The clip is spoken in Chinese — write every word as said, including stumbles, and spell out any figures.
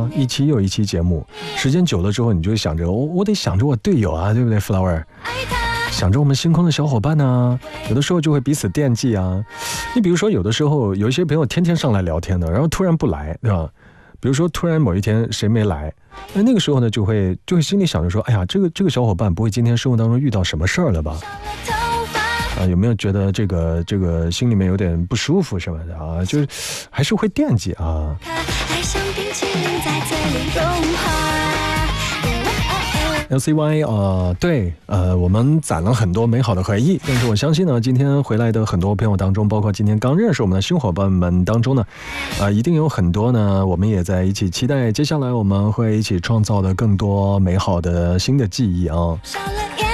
啊，一期又一期节目，时间久了之后，你就会想着我我得想着我队友啊，对不对 ，Flower？ 想着我们星空的小伙伴呢、啊，有的时候就会彼此惦记啊。你比如说，有的时候有一些朋友天天上来聊天的，然后突然不来，对吧？比如说突然某一天谁没来，那那个时候呢，就会就会心里想着说，哎呀，这个这个小伙伴不会今天生活当中遇到什么事儿了吧？啊，有没有觉得这个这个心里面有点不舒服什么的啊？就是还是会惦记啊。L C Y 呃，对，呃，我们攒了很多美好的回忆，但是我相信呢，今天回来的很多朋友当中，包括今天刚认识我们的新伙伴们当中呢，呃，一定有很多呢，我们也在一起期待接下来我们会一起创造的更多美好的新的记忆啊。